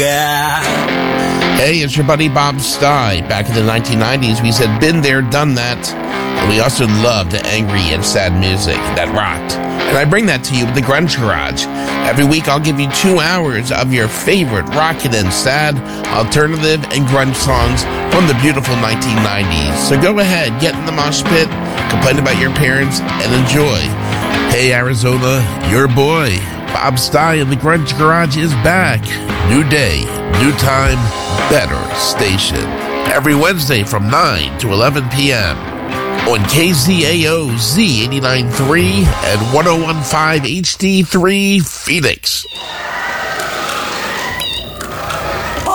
Hey, it's your buddy Bob Stye. Back in the 1990s, we said, been there, done that. And we also loved angry and sad music that rocked. And I bring that to you with the Grunge Garage. Every week, I'll give you 2 hours of your favorite rockin' and sad, alternative, and grunge songs from the beautiful 1990s. So go ahead, get in the mosh pit, complain about your parents, and enjoy. Hey, Arizona, your boy, Bob Stye in the Grunge Garage is back. New day, new time, better station. Every Wednesday from 9 to 11 p.m. on KZAO Z89.3 and 101.5 HD3 Phoenix.